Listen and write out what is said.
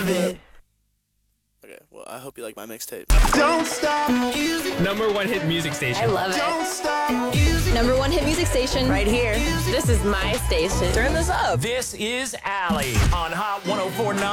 it. Okay, well, I hope you like my mixtape. Don't stop. Number one hit music station. I love it. Don't stop. Number one hit music station. Right here. This is my station. Turn this up. This is Allie on Hot 104.9.